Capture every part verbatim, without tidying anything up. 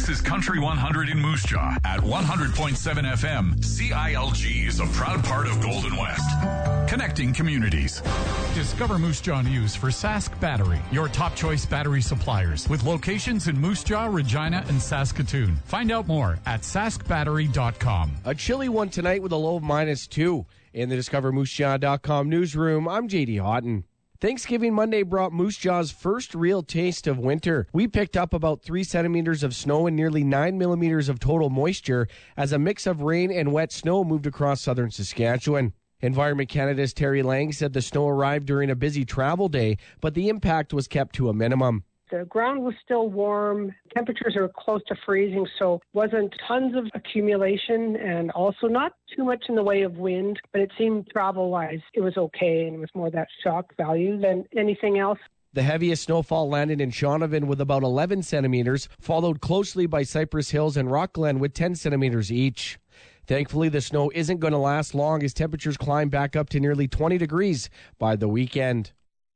This is Country one hundred in Moose Jaw at one hundred point seven F M. C I L G is a proud part of Golden West. Connecting communities. Discover Moose Jaw News for Sask Battery, your top choice battery suppliers with locations in Moose Jaw, Regina, and Saskatoon. Find out more at sask battery dot com. A chilly one tonight with a low of minus two. In the discover moose jaw dot com newsroom, I'm J D Houghton. Thanksgiving Monday brought Moose Jaw's first real taste of winter. We picked up about three centimeters of snow and nearly nine millimeters of total moisture as a mix of rain and wet snow moved across southern Saskatchewan. Environment Canada's Terry Lang said the snow arrived during a busy travel day, but the impact was kept to a minimum. The ground was still warm. Temperatures are close to freezing, so wasn't tons of accumulation and also not too much in the way of wind, but it seemed travel-wise it was okay, and it was more that shock value than anything else. The heaviest snowfall landed in Shaunavon with about eleven centimeters, followed closely by Cypress Hills and Rockglen with ten centimeters each. Thankfully, the snow isn't going to last long as temperatures climb back up to nearly twenty degrees by the weekend.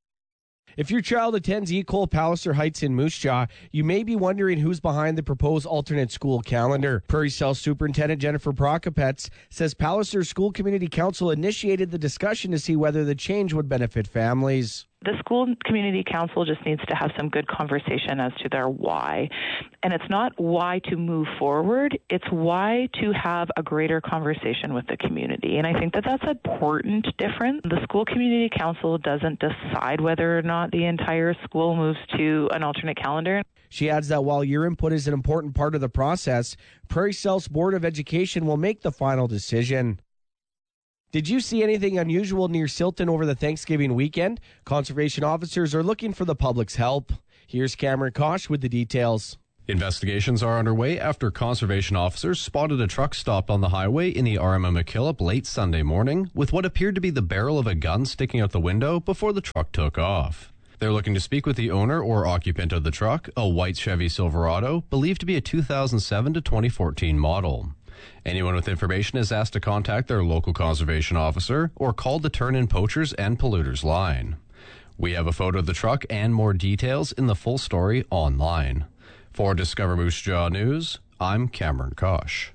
If your child attends Ecole Palliser Heights in Moose Jaw, you may be wondering who's behind the proposed alternate school calendar. Prairie South Superintendent Jennifer Prokopets says Palliser's School Community Council initiated the discussion to see whether the change would benefit families. The school community council just needs to have some good conversation as to their why. And it's not why to move forward, it's why to have a greater conversation with the community. And I think that that's an important difference. The school community council doesn't decide whether or not the entire school moves to an alternate calendar. She adds that while your input is an important part of the process, Prairie South's Board of Education will make the final decision. Did you see anything unusual near Silton over the Thanksgiving weekend? Conservation officers are looking for the public's help. Here's Cameron Kosh with the details. Investigations are underway after conservation officers spotted a truck stopped on the highway in the R M M McKillop late Sunday morning with what appeared to be the barrel of a gun sticking out the window before the truck took off. They're looking to speak with the owner or occupant of the truck, a white Chevy Silverado, believed to be a two thousand seven to twenty fourteen model. Anyone with information is asked to contact their local conservation officer or call the Turn-In Poachers and Polluters line. We have a photo of the truck and more details in the full story online. For Discover Moose Jaw News, I'm Cameron Kosh.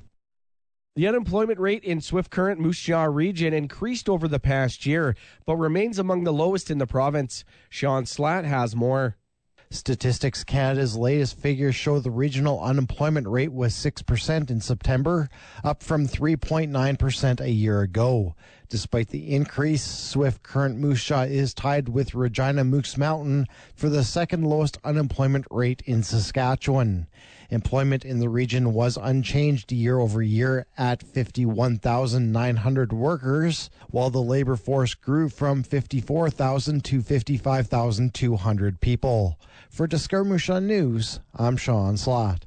The unemployment rate in Swift Current Moose Jaw region increased over the past year, but remains among the lowest in the province. Sean Slatt has more. Statistics Canada's latest figures show the regional unemployment rate was six percent in September, up from three point nine percent a year ago. Despite the increase, Swift Current Moose Jaw is tied with Regina Moose Mountain for the second lowest unemployment rate in Saskatchewan. Employment in the region was unchanged year over year at fifty-one thousand nine hundred workers, while the labor force grew from fifty-four thousand to fifty-five thousand two hundred people. For Discover Moose Jaw News, I'm Sean Slott.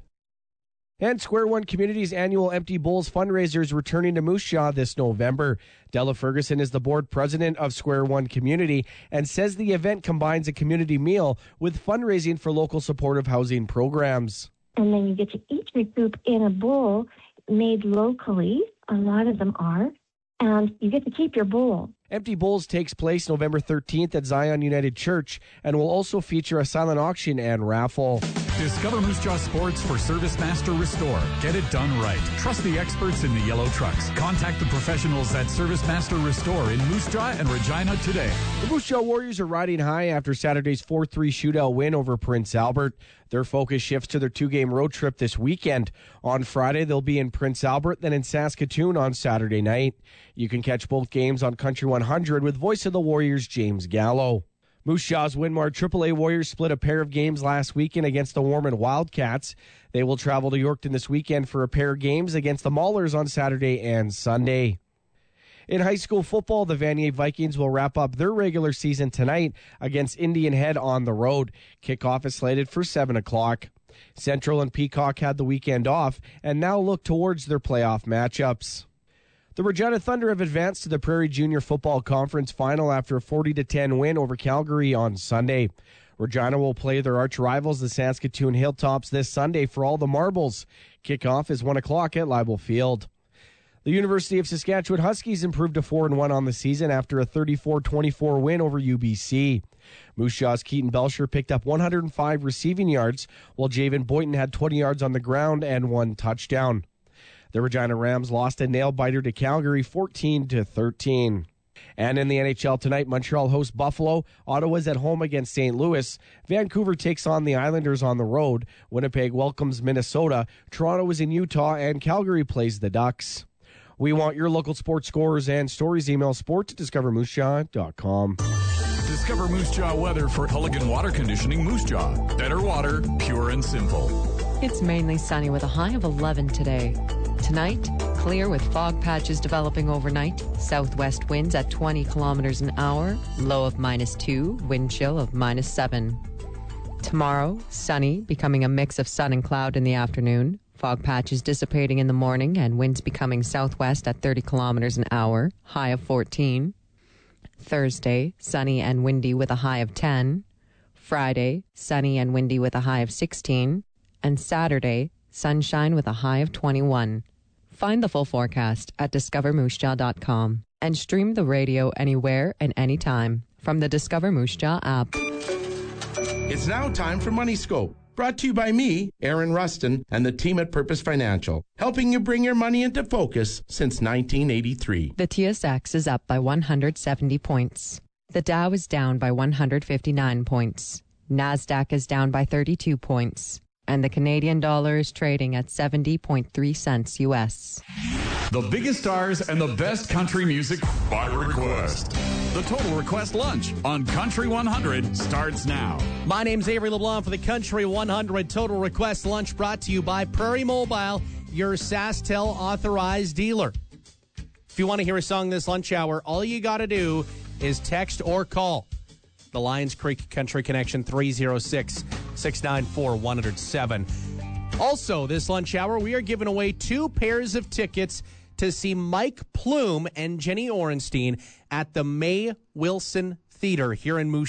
And Square One Community's annual Empty Bowls fundraiser is returning to Moose Jaw this November. Della Ferguson is the board president of Square One Community and says the event combines a community meal with fundraising for local supportive housing programs. And then you get to eat your soup in a bowl made locally. A lot of them are. And you get to keep your bowl. Empty Bowls takes place November thirteenth at Zion United Church and will also feature a silent auction and raffle. Discover Moose Jaw Sports for Service Master Restore. Get it done right. Trust the experts in the yellow trucks. Contact the professionals at Service Master Restore in Moose Jaw and Regina today. The Moose Jaw Warriors are riding high after Saturday's four three shootout win over Prince Albert. Their focus shifts to their two-game road trip this weekend. On Friday, they'll be in Prince Albert, then in Saskatoon on Saturday night. You can catch both games on Country one hundred with voice of the Warriors, James Gallo. Moose Jaw's Winmar triple A Warriors split a pair of games last weekend against the Warman Wildcats. They will travel to Yorkton this weekend for a pair of games against the Maulers on Saturday and Sunday. In high school football, the Vanier Vikings will wrap up their regular season tonight against Indian Head on the road. Kickoff is slated for seven o'clock. Central and Peacock had the weekend off and now look towards their playoff matchups. The Regina Thunder have advanced to the Prairie Junior Football Conference Final after a forty to ten win over Calgary on Sunday. Regina will play their arch rivals, the Saskatoon Hilltops, this Sunday for all the marbles. Kickoff is one o'clock at Leibel Field. The University of Saskatchewan Huskies improved to four and one on the season after a thirty-four twenty-four win over U B C. Moose Jaw's Keaton Belcher picked up one hundred five receiving yards, while Javen Boynton had twenty yards on the ground and one touchdown. The Regina Rams lost a nail-biter to Calgary fourteen to thirteen. And in the N H L tonight, Montreal hosts Buffalo. Ottawa's at home against Saint Louis. Vancouver takes on the Islanders on the road. Winnipeg welcomes Minnesota. Toronto is in Utah, and Calgary plays the Ducks. We want your local sports scores and stories. Email sports at discover moose jaw dot com. Discover Moose Jaw weather for Culligan Water Conditioning Moose Jaw. Better water, pure and simple. It's mainly sunny with a high of eleven today. Tonight, clear with fog patches developing overnight. Southwest winds at twenty kilometers an hour. Low of minus two, wind chill of minus seven. Tomorrow, sunny, becoming a mix of sun and cloud in the afternoon. Fog patches dissipating in the morning and winds becoming southwest at thirty kilometers an hour. High of fourteen. Thursday, sunny and windy with a high of ten. Friday, sunny and windy with a high of sixteen. And Saturday, sunshine with a high of twenty-one. Find the full forecast at discover moose jaw dot com and stream the radio anywhere and anytime from the Discover Moose Jaw app. It's now time for Money Scope, brought to you by me, Aaron Rustin, and the team at Purpose Financial, helping you bring your money into focus since nineteen eighty-three. The T S X is up by one hundred seventy points. The Dow is down by one hundred fifty-nine points. NASDAQ is down by thirty-two points. And the Canadian dollar is trading at seventy point three cents U S. The biggest stars and the best country music by request. The Total Request Lunch on Country one hundred starts now. My name's Avery LeBlanc for the Country one hundred Total Request Lunch, brought to you by Prairie Mobile, your SaskTel authorized dealer. If you want to hear a song this lunch hour, all you got to do is text or call the Lions Creek Country Connection, three oh six, six nine four, one oh seven. Also, this lunch hour, we are giving away two pairs of tickets to see Mike Plume and Jenny Orenstein at the May Wilson Theater here in Moose